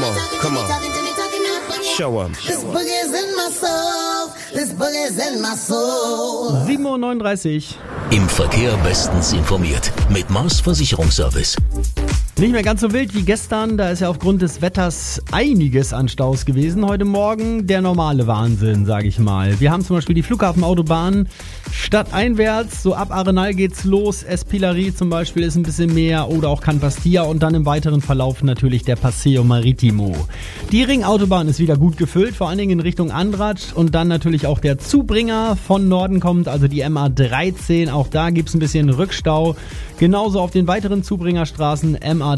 come on. Show 'em. This boogie's in my soul. This boogie's in my soul. 7:39 Uhr. Im Verkehr bestens informiert mit Mars Versicherungsservice. Nicht mehr ganz so wild wie gestern, da ist ja aufgrund des Wetters einiges an Staus gewesen. Heute Morgen der normale Wahnsinn, sage ich mal. Wir haben zum Beispiel die Flughafenautobahn stadteinwärts, so ab Arenal geht's los. Espilary zum Beispiel ist ein bisschen mehr oder auch Can Pastilla und dann im weiteren Verlauf natürlich der Paseo Maritimo. Die Ringautobahn ist wieder gut gefüllt, vor allen Dingen in Richtung Andratsch und dann natürlich auch der Zubringer von Norden kommt, also die MA13. Auch da gibt's ein bisschen Rückstau. Genauso auf den weiteren Zubringerstraßen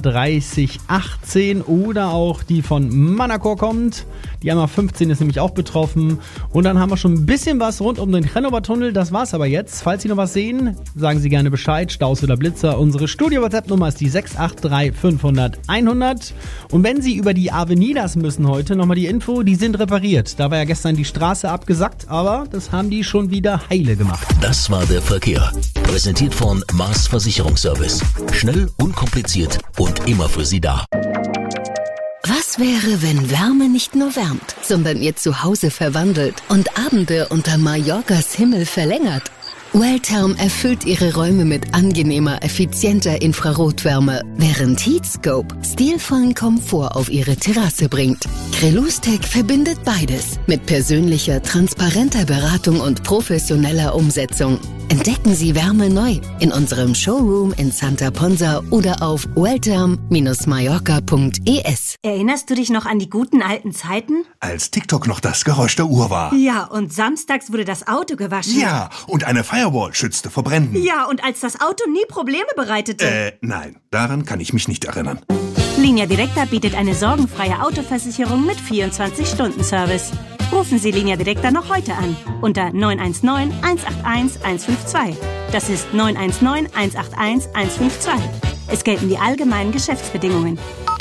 MA3018 oder auch die von Manacor kommt. Die MA15 ist nämlich auch betroffen. Und dann haben wir schon ein bisschen was rund um den Rennober-Tunnel. Das war's aber jetzt. Falls Sie noch was sehen, sagen Sie gerne Bescheid. Staus oder Blitzer. Unsere Studio-WhatsApp-Nummer ist die 683 500 100. Und wenn Sie über die Avenidas müssen heute, nochmal die Info, die sind repariert. Da war ja gestern die Straße abgesackt, aber das haben die schon wieder heile gemacht. Das war der Verkehr. Präsentiert von Mars Versicherungsservice. Schnell, unkompliziert und immer für Sie da. Was wäre, wenn Wärme nicht nur wärmt, sondern Ihr Zuhause verwandelt und Abende unter Mallorcas Himmel verlängert? Welltherm erfüllt Ihre Räume mit angenehmer, effizienter Infrarotwärme, während Heatscope stilvollen Komfort auf Ihre Terrasse bringt. Crelustek verbindet beides mit persönlicher, transparenter Beratung und professioneller Umsetzung. Entdecken Sie Wärme neu in unserem Showroom in Santa Ponsa oder auf welltherm-mallorca.es. Erinnerst du dich noch an die guten alten Zeiten? Als TikTok noch das Geräusch der Uhr war. Ja, und samstags wurde das Auto gewaschen. Ja, und eine Firewall schützte vor Bränden. Ja, und als das Auto nie Probleme bereitete. Nein, daran kann ich mich nicht erinnern. Linea Directa bietet eine sorgenfreie Autoversicherung mit 24-Stunden-Service. Rufen Sie Linea Directa noch heute an unter 919 181 152. Das ist 919 181 152. Es gelten die allgemeinen Geschäftsbedingungen.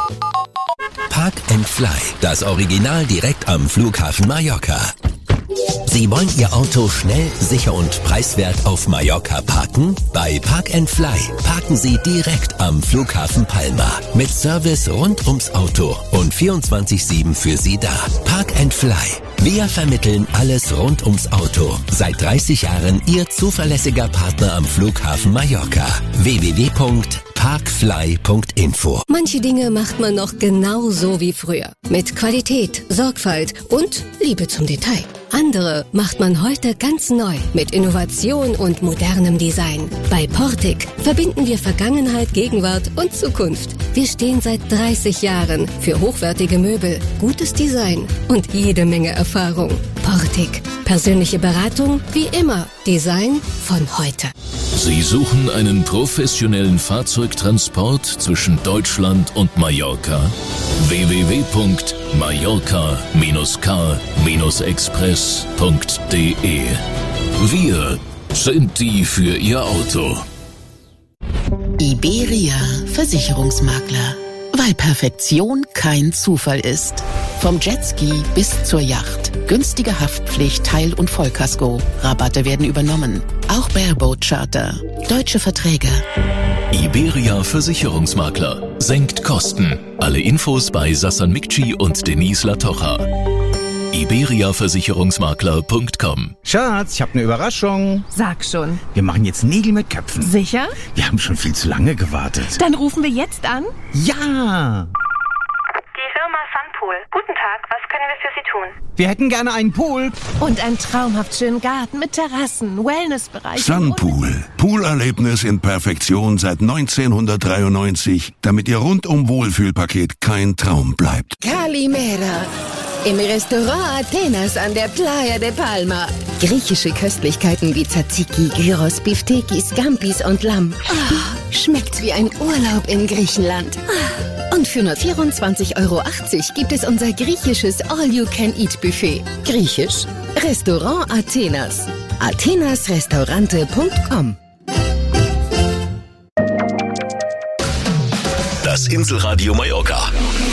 Park & Fly, das Original direkt am Flughafen Mallorca. Sie wollen Ihr Auto schnell, sicher und preiswert auf Mallorca parken? Bei Park & Fly parken Sie direkt am Flughafen Palma. Mit Service rund ums Auto und 24/7 für Sie da. Park & Fly. Wir vermitteln alles rund ums Auto. Seit 30 Jahren Ihr zuverlässiger Partner am Flughafen Mallorca. www.parkfly.info. Manche Dinge macht man noch genauso wie früher. Mit Qualität, Sorgfalt und Liebe zum Detail. Andere macht man heute ganz neu mit Innovation und modernem Design. Bei Portic verbinden wir Vergangenheit, Gegenwart und Zukunft. Wir stehen seit 30 Jahren für hochwertige Möbel, gutes Design und jede Menge Erfahrung. Portic. Persönliche Beratung wie immer. Design von heute. Sie suchen einen professionellen Fahrzeugtransport zwischen Deutschland und Mallorca? www.mallorca-car-express.de. Wir sind die für Ihr Auto. Iberia Versicherungsmakler. Weil Perfektion kein Zufall ist. Vom Jetski bis zur Yacht. Günstige Haftpflicht, Teil- und Vollkasko. Rabatte werden übernommen. Auch Bareboat Charter. Deutsche Verträge. Iberia Versicherungsmakler. Senkt Kosten. Alle Infos bei Sassan Mikci und Denise Latocha. iberiaversicherungsmakler.com. Schatz, ich habe eine Überraschung. Sag schon. Wir machen jetzt Nägel mit Köpfen. Sicher? Wir haben schon viel zu lange gewartet. Dann rufen wir jetzt an. Ja! Die Firma Sunpool. Guten Tag, was können wir für Sie tun? Wir hätten gerne einen Pool. Und einen traumhaft schönen Garten mit Terrassen, Wellnessbereich. Sunpool. Poolerlebnis in Perfektion seit 1993, damit Ihr rundum Wohlfühlpaket kein Traum bleibt. Calimera. Im Restaurant Athenas an der Playa de Palma. Griechische Köstlichkeiten wie Tzatziki, Gyros, Biftekis, Scampis und Lamm. Oh, schmeckt wie ein Urlaub in Griechenland. Oh. Und für nur 24,80 € gibt es unser griechisches All-You-Can-Eat-Buffet. Griechisch? Restaurant Athenas. athenasrestaurante.com. Das Inselradio Mallorca.